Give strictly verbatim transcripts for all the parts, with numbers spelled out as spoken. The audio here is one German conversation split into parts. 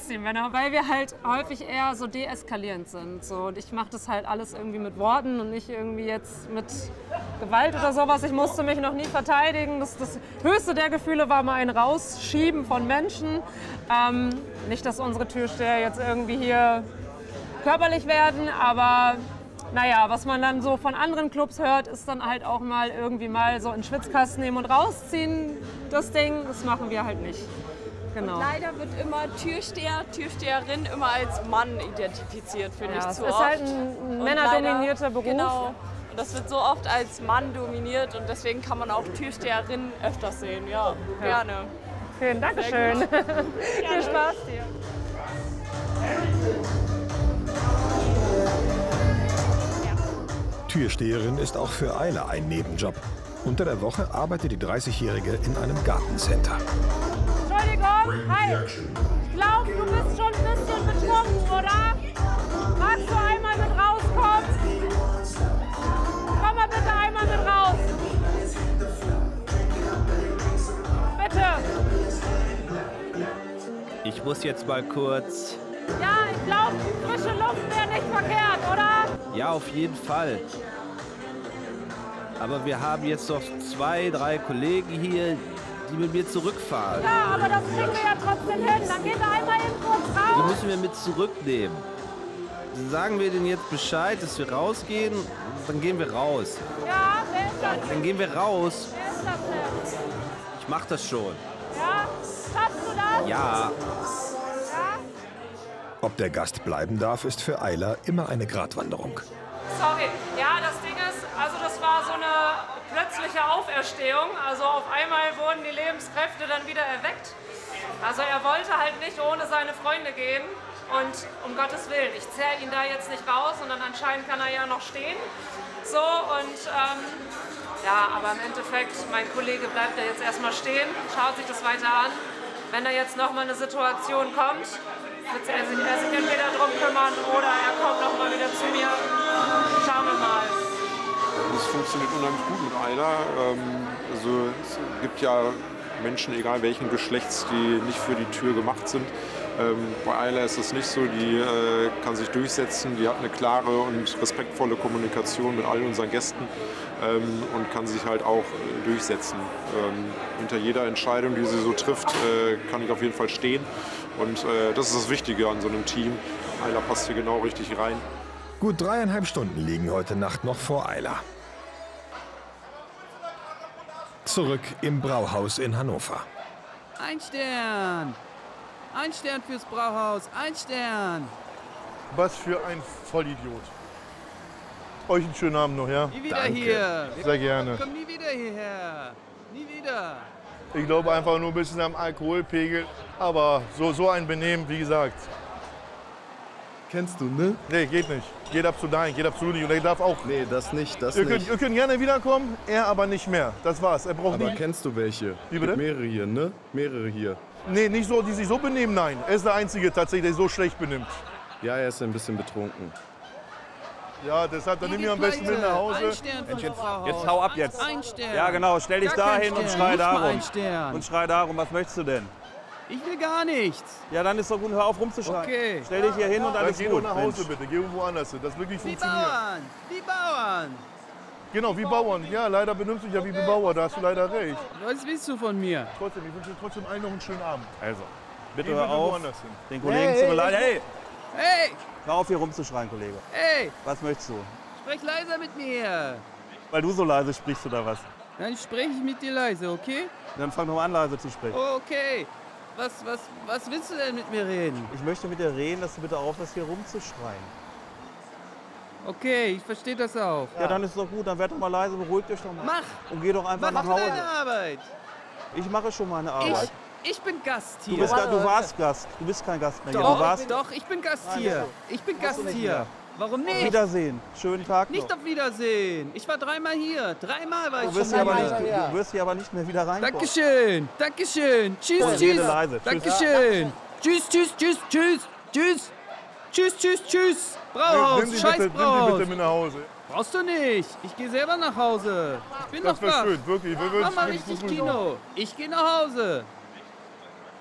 rausziehen, Männer, weil wir halt häufig eher so deeskalierend sind. So. Und ich mache das halt alles irgendwie mit Worten und nicht irgendwie jetzt mit Gewalt oder sowas. Ich musste mich noch nie verteidigen. Das, das höchste der Gefühle war mal ein Rausschieben von Menschen. Ähm, nicht, dass unsere Türsteher jetzt irgendwie hier körperlich werden, aber naja, was man dann so von anderen Clubs hört, ist dann halt auch mal irgendwie mal so einen Schwitzkasten nehmen und rausziehen, das Ding. Das machen wir halt nicht. Genau. Leider wird immer Türsteher, Türsteherin immer als Mann identifiziert, finde ja, ich es zu ist oft. halt ein männerdominierter Beruf. Genau. Und das wird so oft als Mann dominiert und deswegen kann man auch Türsteherin öfters sehen. Ja, ja. Gerne. Vielen Dank schön. Viel Spaß dir. Türsteherin ist auch für Ayla ein Nebenjob. Unter der Woche arbeitet die dreißigjährige in einem Gartencenter. Entschuldigung, hi. Ich glaube, du bist schon ein bisschen betrunken, oder? Magst du einmal mit rauskommen? Komm mal bitte einmal mit raus. Bitte. Ich muss jetzt mal kurz... Ja, ich glaube, frische Luft wäre nicht verkehrt, oder? Ja, auf jeden Fall. Aber wir haben jetzt noch zwei, drei Kollegen hier, die mit mir zurückfahren. Ja, aber das kriegen wir ja trotzdem hin. Dann geht er einmal eben kurz raus. Die müssen wir mit zurücknehmen. Sagen wir denen jetzt Bescheid, dass wir rausgehen, dann gehen wir raus. Ja, wer ist das denn? Dann gehen wir raus. Wer ist das denn? Ich mach das schon. Ja? Schaffst du das? Ja. Ja? Ob der Gast bleiben darf, ist für Ayla immer eine Gratwanderung. Sorry. Ja, das Ding ist, also das war so eine plötzliche Auferstehung. Also auf einmal wurden die Lebenskräfte dann wieder erweckt. Also er wollte halt nicht ohne seine Freunde gehen. Und um Gottes Willen, ich zerre ihn da jetzt nicht raus und dann anscheinend kann er ja noch stehen. So und ähm, ja, aber im Endeffekt, mein Kollege bleibt da jetzt erstmal stehen, schaut sich das weiter an. Wenn da jetzt nochmal eine Situation kommt, wird er sich, er sich entweder darum kümmern oder er kommt nochmal wieder zu mir. Schauen wir mal. Es funktioniert unheimlich gut mit Ayla. Ähm, also es gibt ja Menschen, egal welchen Geschlechts, die nicht für die Tür gemacht sind. Ähm, bei Ayla ist es nicht so, die äh, kann sich durchsetzen, die hat eine klare und respektvolle Kommunikation mit allen unseren Gästen ähm, und kann sich halt auch äh, durchsetzen. Ähm, hinter jeder Entscheidung, die sie so trifft, äh, kann ich auf jeden Fall stehen und äh, das ist das Wichtige an so einem Team. Ayla passt hier genau richtig rein. Gut dreieinhalb Stunden liegen heute Nacht noch vor Ayla. Zurück im Brauhaus in Hannover. Ein Stern! Ein Stern fürs Brauhaus, ein Stern! Was für ein Vollidiot. Euch einen schönen Abend noch, ja? Nie wieder Danke. hier! Sehr gerne. Komm nie wieder hierher! Nie wieder! Ich glaube einfach nur ein bisschen am Alkoholpegel, aber so, so ein Benehmen, wie gesagt. Kennst du, ne? Nee, geht nicht. Geht absolut nein, geht absolut nicht. Und er darf auch. Nee, das nicht, das Ihr nicht. könnt, ihr könnt gerne wiederkommen, er aber nicht mehr. Das war's. Er braucht Aber nicht. kennst du welche? Wie bitte? Gibt mehrere hier, ne? Mehrere hier. Nee, nicht so, die sich so benehmen, nein. Er ist der Einzige tatsächlich, der sich so schlecht benimmt. Ja, er ist ein bisschen betrunken. Ja, deshalb, dann nimm ihn am besten mit nach Hause. Ein Stern fürs Brauhaus. Jetzt hau ab jetzt. Ein Stern! Ja genau, stell dich Gar da kein hin und Stern, schrei nicht mal darum. ein Stern. Und schrei darum, was möchtest du denn? Ich will gar nichts! Ja, dann ist doch gut, hör auf rumzuschreien. Okay. Stell dich hier hin und Dann alles geh doch gut. nach Hause Mensch. bitte, geh irgendwo anders hin. Das wirklich Wie funktioniert. Bauern! Wie Bauern! Genau, wie Bauern. Ja, leider benimmst du dich ja wie Bauer, da hast du leider recht. Was willst du von mir? Trotzdem, ich wünsche dir trotzdem allen noch einen schönen Abend. Also, bitte Geh hör bitte auf, woanders hin. den Kollegen Hey, zu beleidigen. Hey, Hey! hör auf hier rumzuschreien, Kollege. Hey! Was möchtest du? Sprech leiser mit mir! Weil du so leise sprichst oder was? Dann spreche ich mit dir leise, okay? Dann fang doch mal an, leise zu sprechen. Okay. Was, was, was willst du denn mit mir reden? Ich möchte mit dir reden, dass du bitte aufhörst, hier rumzuschreien. Okay, ich verstehe das auch. Ja, dann ist doch gut, dann werd doch mal leise, beruhig dich doch mal. Mach! Und geh doch einfach Mach nach Hause. deine Arbeit! Ich mache schon meine Arbeit. Ich, ich bin Gast hier. Du, bist, du warst Gast, du bist kein Gast mehr. hier. doch, Du warst doch, ich bin Gast Nein, hier. also, Ich bin hast du Gast nicht hier. mehr. Warum Auf nicht? Wiedersehen. Schönen Tag noch. Nicht auf Wiedersehen. Ich war dreimal hier. Dreimal war ich Du wirst, schon hier aber hier. nicht, du, du wirst hier aber nicht mehr wieder reinkommen. Dankeschön. Dankeschön. Tschüss, Und tschüss. rede leise. Tschüss. Dankeschön. Tschüss, tschüss, tschüss, tschüss, tschüss. Tschüss, tschüss, tschüss. Nimm, Brauhaus, nimm, die scheiß bitte, nimm die Brauhaus. bitte mit nach Hause. Brauchst du nicht. Ich gehe selber nach Hause. Ich bin Das doch wäre wach. schön, wirklich. Wir würden Mach mal wirklich richtig gut Kino. Ich gehe nach Hause.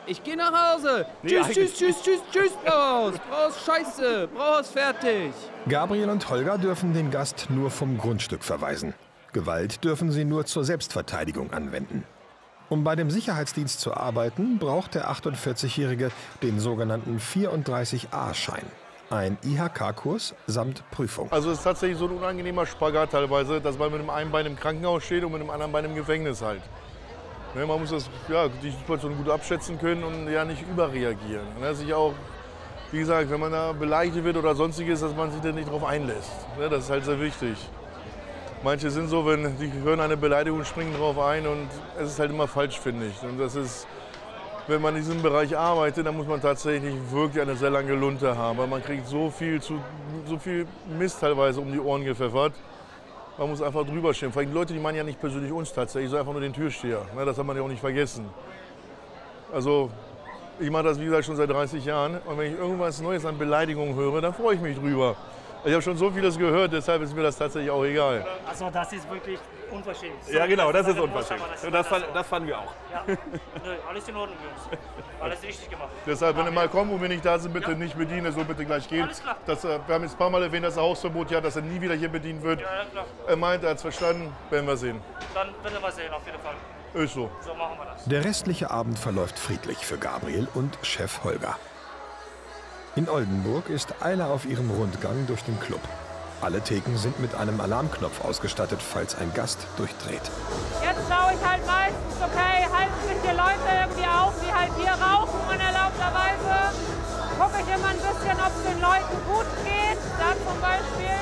Ich gehe nach Hause. Nee, tschüss, eigentlich tschüss, tschüss, tschüss, tschüss, Brauhaus. Brauhaus, scheiße. Brauhaus, fertig. Gabriel und Holger dürfen den Gast nur vom Grundstück verweisen. Gewalt dürfen sie nur zur Selbstverteidigung anwenden. Um bei dem Sicherheitsdienst zu arbeiten, braucht der achtundvierzigjährige den sogenannten vierunddreißig a-Schein. Ein I H K-Kurs samt Prüfung. Also es ist tatsächlich so ein unangenehmer Spagat teilweise, dass man mit dem einen Bein im Krankenhaus steht und mit dem anderen Bein im Gefängnis halt. Ne, man muss das, ja, die Situation gut abschätzen können und ja nicht überreagieren. Ne, sich auch, wie gesagt, wenn man da beleidigt wird oder sonstiges, dass man sich da nicht drauf einlässt. Ne, das ist halt sehr wichtig. Manche sind so, wenn die hören eine Beleidigung, springen drauf ein und es ist halt immer falsch, finde ich. Und das ist, wenn man in diesem Bereich arbeitet, dann muss man tatsächlich wirklich eine sehr lange Lunte haben. Weil man kriegt so viel, zu, so viel Mist teilweise um die Ohren gepfeffert. Man muss einfach drüber stehen. Vor allem die Leute, die meinen ja nicht persönlich uns tatsächlich, sondern einfach nur den Türsteher. Das hat man ja auch nicht vergessen. Also ich mache das, wie gesagt, schon seit dreißig Jahren. Und wenn ich irgendwas Neues an Beleidigungen höre, dann freue ich mich drüber. Ich habe schon so vieles gehört, deshalb ist mir das tatsächlich auch egal. Also das ist wirklich unverschämt. Ja genau, das ist unverschämt. Das, das, fand, das fanden wir auch. Ja. Nö, alles in Ordnung, Jungs. Alles richtig gemacht. Deshalb, wenn ihr mal kommt und wir nicht da sind, bitte ja. nicht bedienen, so bitte gleich gehen. Alles klar. Das, wir haben jetzt ein paar Mal erwähnt, dass er Hausverbot hat, dass er nie wieder hier bedient wird. Ja, ja, klar. Er meint, er hat es verstanden, werden wir sehen. Dann werden wir sehen, auf jeden Fall. Ist so. So machen wir das. Der restliche Abend verläuft friedlich für Gabriel und Chef Holger. In Oldenburg ist Ayla auf ihrem Rundgang durch den Club. Alle Theken sind mit einem Alarmknopf ausgestattet, falls ein Gast durchdreht. Jetzt schaue ich halt meistens, okay, halten sich hier Leute irgendwie auf, die halt hier rauchen unerlaubterweise. Gucke ich immer ein bisschen, ob es den Leuten gut geht. Da zum Beispiel.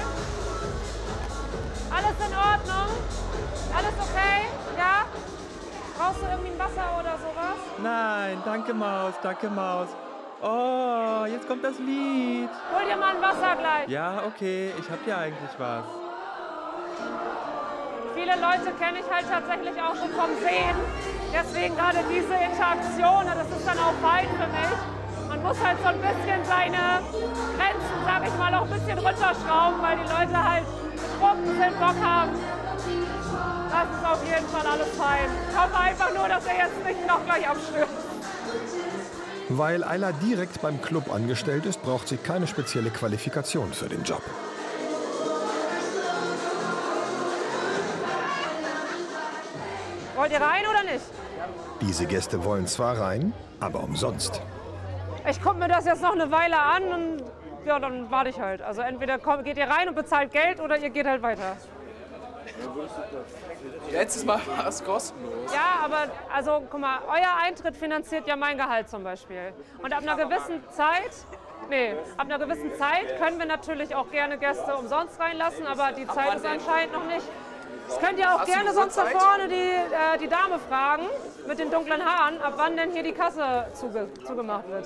Alles in Ordnung? Alles okay? Ja? Brauchst du irgendwie ein Wasser oder sowas? Nein, danke Maus, danke Maus. Oh, jetzt kommt das Lied. Hol dir mal ein Wasser gleich. Ja, okay, ich hab ja eigentlich was. Viele Leute kenne ich halt tatsächlich auch schon vom Sehen. Deswegen gerade diese Interaktion, das ist dann auch fein für mich. Man muss halt so ein bisschen seine Grenzen, sag ich mal, auch ein bisschen runterschrauben, weil die Leute halt betrunken sind, Bock haben. Das ist auf jeden Fall alles fein. Ich hoffe einfach nur, dass er jetzt nicht noch gleich abstürzt. Weil Ayla direkt beim Club angestellt ist, braucht sie keine spezielle Qualifikation für den Job. Wollt ihr rein oder nicht? Diese Gäste wollen zwar rein, aber umsonst. Ich gucke mir das jetzt noch eine Weile an und ja, dann warte ich halt. Also entweder kommt, geht ihr rein und bezahlt Geld oder ihr geht halt weiter. Letztes Mal war es kostenlos. Ja, aber also guck mal, euer Eintritt finanziert ja mein Gehalt zum Beispiel. Und ab einer gewissen Zeit, nee, ab einer gewissen Zeit können wir natürlich auch gerne Gäste umsonst reinlassen, aber die Zeit ist anscheinend noch nicht. Das könnt ihr auch gerne sonst da vorne die, äh, die Dame fragen mit den dunklen Haaren, ab wann denn hier die Kasse zuge zugemacht wird.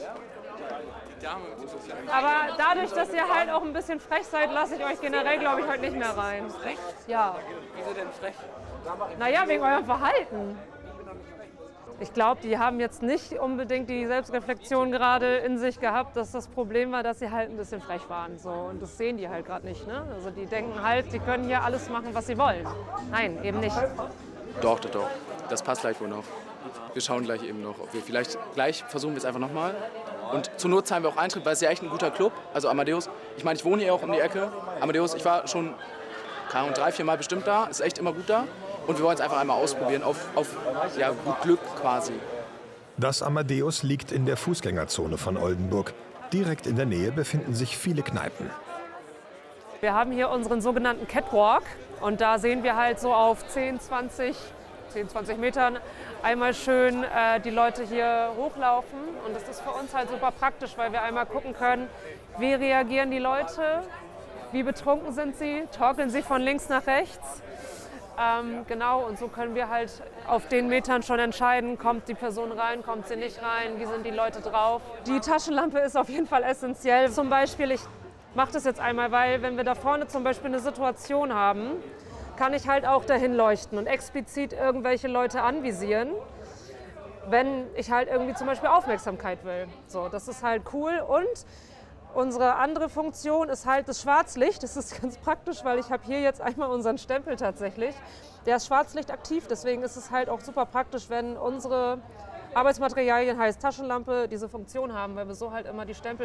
Aber dadurch, dass ihr halt auch ein bisschen frech seid, lasse ich euch generell, glaube ich, heute nicht mehr rein. Frech? Ja. Wieso denn frech? Naja, wegen eurem Verhalten. Ich glaube, die haben jetzt nicht unbedingt die Selbstreflexion gerade in sich gehabt, dass das Problem war, dass sie halt ein bisschen frech waren. So. Und das sehen die halt gerade nicht. Ne? Also die denken halt, die können hier alles machen, was sie wollen. Nein, eben nicht. Doch, doch, doch. Das passt gleich wohl noch. Wir schauen gleich eben noch, ob wir vielleicht gleich versuchen wir es einfach nochmal. Und zur Not zahlen wir auch Eintritt, weil es ja echt ein guter Club. Also Amadeus, ich meine, ich wohne hier auch um die Ecke. Amadeus, ich war schon keine Ahnung, drei, vier Mal bestimmt da. Ist echt immer gut da. Und wir wollen es einfach einmal ausprobieren, auf, auf ja, gut Glück quasi. Das Amadeus liegt in der Fußgängerzone von Oldenburg. Direkt in der Nähe befinden sich viele Kneipen. Wir haben hier unseren sogenannten Catwalk. Und da sehen wir halt so auf zehn, zwanzig Metern einmal schön äh, die Leute hier hochlaufen. Und das ist für uns halt super praktisch, weil wir einmal gucken können, wie reagieren die Leute, wie betrunken sind sie, torkeln sie von links nach rechts. Ähm, genau, und so können wir halt auf den Metern schon entscheiden, kommt die Person rein, kommt sie nicht rein, wie sind die Leute drauf. Die Taschenlampe ist auf jeden Fall essentiell. Zum Beispiel, ich mache das jetzt einmal, weil wenn wir da vorne zum Beispiel eine Situation haben, kann ich halt auch dahin leuchten und explizit irgendwelche Leute anvisieren, wenn ich halt irgendwie zum Beispiel Aufmerksamkeit will. So, das ist halt cool. Und unsere andere Funktion ist halt das Schwarzlicht. Das ist ganz praktisch, weil ich habe hier jetzt einmal unseren Stempel tatsächlich. Der ist schwarzlichtaktiv, deswegen ist es halt auch super praktisch, wenn unsere Arbeitsmaterialien heißt Taschenlampe diese Funktion haben, weil wir so halt immer die Stempel